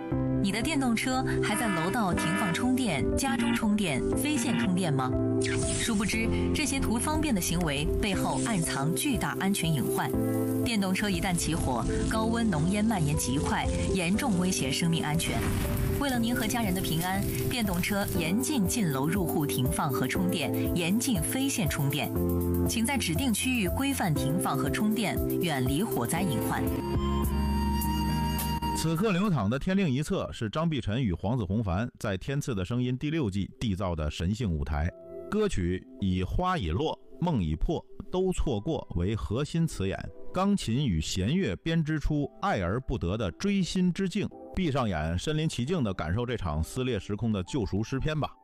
你的电动车还在楼道停放充电、家中充电、非线充电吗？殊不知，这些图方便的行为背后暗藏巨大安全隐患。电动车一旦起火，高温浓烟蔓延极快，严重威胁生命安全。为了您和家人的平安，电动车严禁进楼入户停放和充电，严禁非线充电。请在指定区域规范停放和充电，远离火灾隐患。 此刻流淌的天令一侧是张碧晨与黄子弘凡在《天赐的声音》第6季缔造的神性舞台。歌曲以花已落、梦已破、都错过为核心词眼，钢琴与弦乐编织出爱而不得的锥心之境。闭上眼，身临其境地感受这场撕裂时空的救赎诗篇吧。